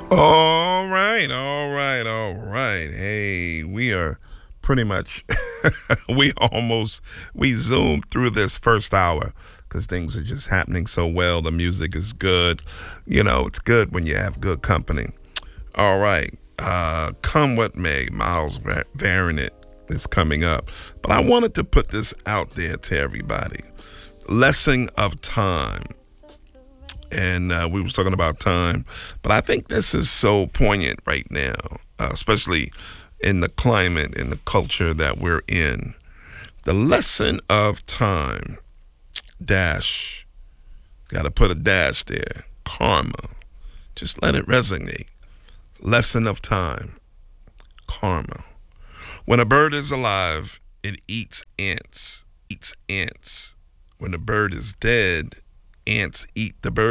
All right, all right, all right. Hey, we are pretty much, we almost, we zoomed through this first hour because things are just happening so well. The music is good. You know, it's good when you have good company. All right, come what may, Miles Variant is coming up. But I wanted to put this out there to everybody. Lesson of time. And we was talking about time, but I think this is so poignant right now, especially in the climate and the culture that we're in. The lesson of time, dash, got to put a dash there, karma. Just let it resonate. Lesson of time, karma. When a bird is alive, it eats ants. When the bird is dead, ants eat the bird.